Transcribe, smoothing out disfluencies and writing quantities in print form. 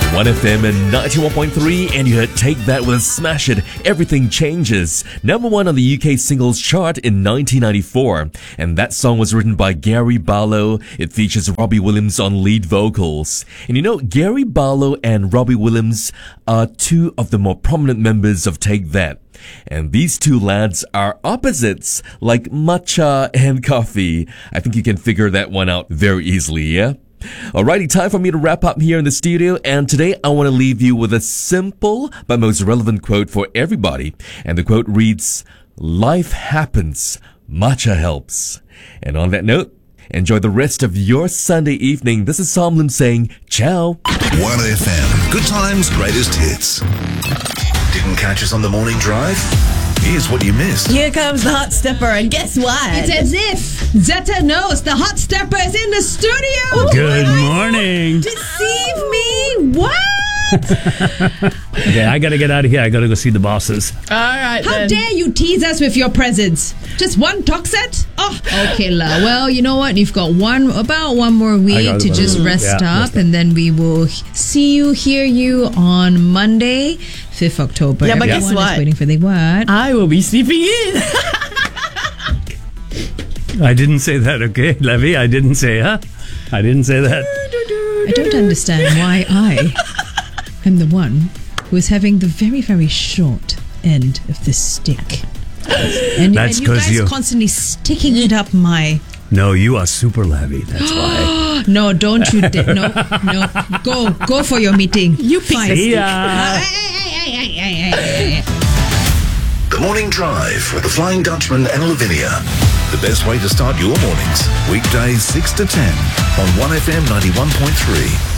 1FM and 91.3, and you heard Take That with Smash It, Everything Changes. Number 1 on the UK singles chart in 1994. And that song was written by Gary Barlow. It features Robbie Williams on lead vocals. And you know, Gary Barlow and Robbie Williams are two of the more prominent members of Take That. And these two lads are opposites, like matcha and coffee. I think you can figure that one out very easily, yeah? Alrighty, time for me to wrap up here in the studio, and today I want to leave you with a simple but most relevant quote for everybody. And the quote reads, "Life happens, matcha helps." And on that note, enjoy the rest of your Sunday evening. This is Sam Lim saying, ciao. 1FM, good times, greatest hits. Didn't catch us on the morning drive? Here's what you missed. Here comes the hot stepper, and guess what? It's as if Zeta knows the hot stepper is in the studio. Good morning. Deceive me? What? Okay, I gotta get out of here. I gotta go see the bosses. All right, How then. dare you tease us with your presence? Just one talk set? Oh, okay, la. Well, you know what? You've got about one more week got to about just a week. rest Yeah, up, and then we will see you, hear you on Monday, 5th October. Yeah, but guess Everyone what? is waiting for the what? I will be sleeping in. I didn't say that, okay, Levy? I didn't say, huh? I didn't say that. I don't understand why I am the one who is having the very, very short end of the stick. And That's you 'cause guys you- constantly sticking it up my... No, you are super Levy. That's why. No, don't you dare. No. Go for your meeting. You pick Fine. See ya. The Morning Drive with the Flying Dutchman and Lavinia. The best way to start your mornings. Weekdays 6 to 10 on 1FM 91.3.